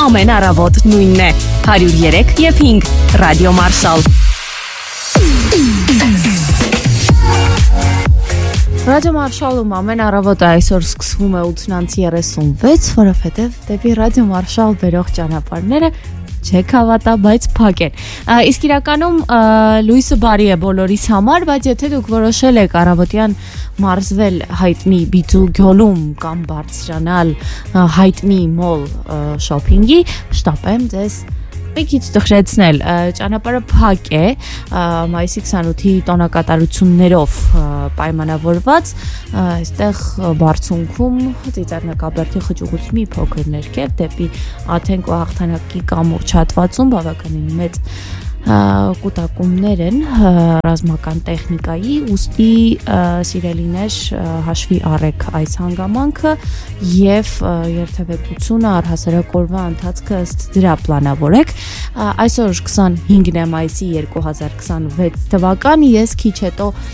ամեն առավոտ նույնն է 103 և 5 Ռադիո Մարշալ։ Ռադիո Մարշալում ամեն առավոտ այսօր սկսվում է 8:36, որովհետև դեպի Ռադիո Մարշալ բերող ճանապարհները չեք հավատա, բայց փակ են։ Իսկ իրականում լույսը բարի է բոլորիս համար, բայց եթե դուք որոշել եք առավոտյան մարզվել հայտնի Բիծու գյոլում կամ բարձրանալ հայտնի մոլ շոփինգի, շտապեմ ձեզ մի քիչ տխրեցնել, ճանապարհը փակ է, մայիսի 28-ի տոնակատարություններով պայմանավորված, այստեղ բարձունքում Ծիծեռնակաբերդի խճուղուց մի փոքր ներքև դեպի Աթենք ու Հաղթանակի կամուրջ հատվածում բավականին մեծ կուտակումներ են ռազմական տեխնիկայի, ուստի սիրելիներ հաշվի առեք այս հանգամանքը և երթևեկությունը առհասարակ օրվա ընթացքը ըստ դրա պլանավորեք։ Այսօր 25 մայիսի 2026 թվական, ես քիչ հետո